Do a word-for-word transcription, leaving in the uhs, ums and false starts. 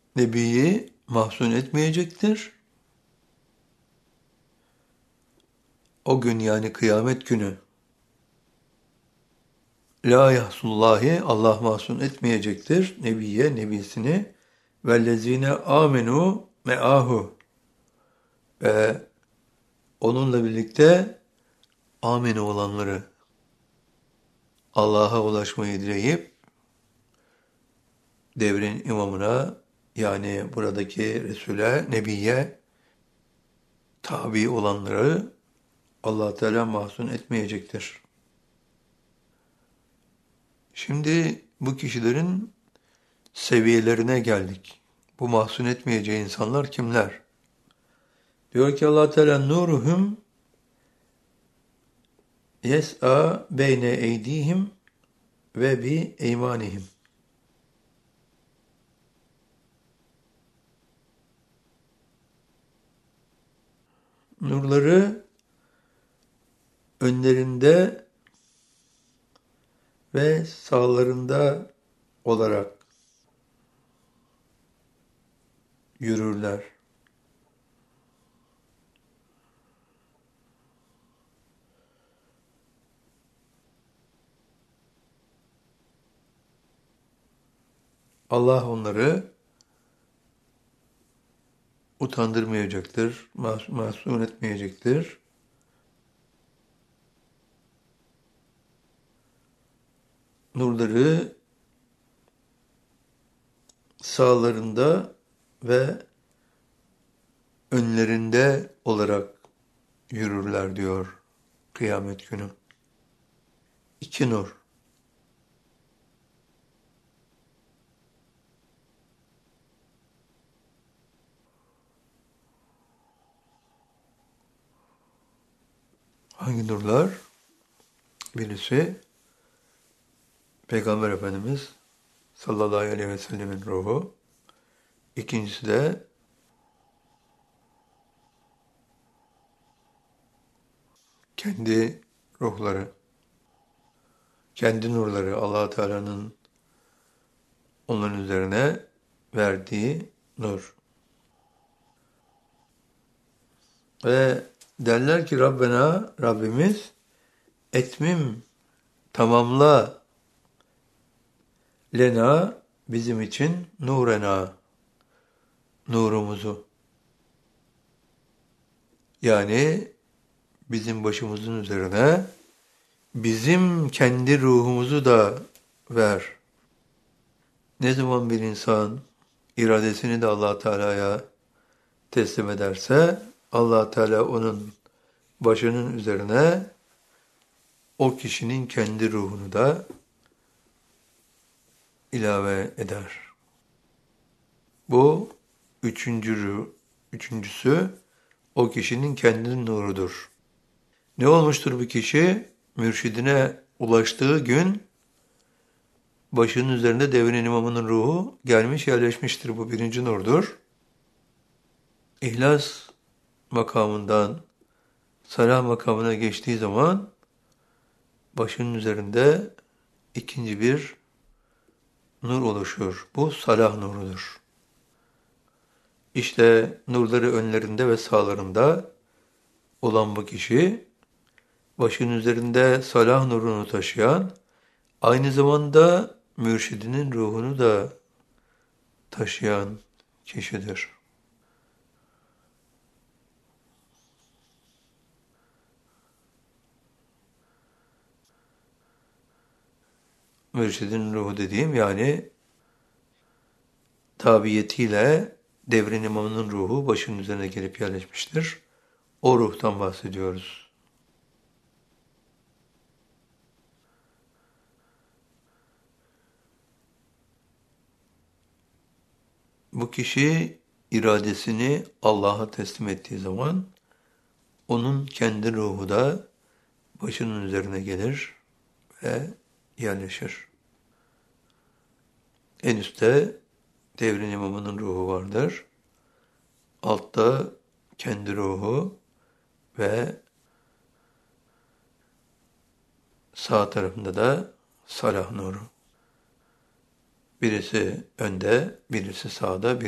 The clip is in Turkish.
Nebiyi mahzun etmeyecektir. O gün yani kıyamet günü la yahsullahi Allah mahzun etmeyecektir. Nebiye, nebisini vellezine amenu me'ahu ve onunla birlikte amenu olanları Allah'a ulaşmayı dileyip devrin imamına yani buradaki Resul'e, Nebiye tabi olanları Allah Teala mahzun etmeyecektir. Şimdi bu kişilerin seviyelerine geldik. Bu mahzun etmeyeceği insanlar kimler? Diyor ki Allah Teala nuruhum yes'a beyne eydihim ve bi eymanihim. Nurları önlerinde ve sağlarında olarak yürürler. Allah onları utandırmayacaktır, mas mahzun etmeyecektir. Nurları sağlarında ve önlerinde olarak yürürler diyor kıyamet günü. İki nur. Hangi nurlar? Birisi Peygamber Efendimiz sallallahu aleyhi ve sellemin ruhu. İkincisi de kendi ruhları, kendi nurları Allah Teala'nın onların üzerine verdiği nur. Ve derler ki Rabbena, Rabbimiz etmim, tamamla lena bizim için nurena, nurumuzu. Yani bizim başımızın üzerine bizim kendi ruhumuzu da ver. Ne zaman bir insan iradesini de Allah Teala'ya teslim ederse Allah Teala onun başının üzerine o kişinin kendi ruhunu da ilave eder. Bu üçüncü, üçüncüsü o kişinin kendi nurudur. Ne olmuştur bu kişi? Mürşidine ulaştığı gün başının üzerinde devrin imamının ruhu gelmiş yerleşmiştir. Bu birinci nurdur. İhlas makamından salah makamına geçtiği zaman başının üzerinde ikinci bir nur oluşur. Bu salah nurudur. İşte nurları önlerinde ve sağlarında olan bu kişi başının üzerinde salah nurunu taşıyan, aynı zamanda mürşidinin ruhunu da taşıyan kişidir. Mürşidin ruhu dediğim yani tabiyetiyle devrin imamının ruhu başının üzerine gelip yerleşmiştir. O ruhtan bahsediyoruz. Bu kişi iradesini Allah'a teslim ettiği zaman onun kendi ruhu da başının üzerine gelir ve yerleşir. En üstte devrin imamının ruhu vardır. Altta kendi ruhu ve sağ tarafında da salah nuru. Birisi önde, birisi sağda, birisi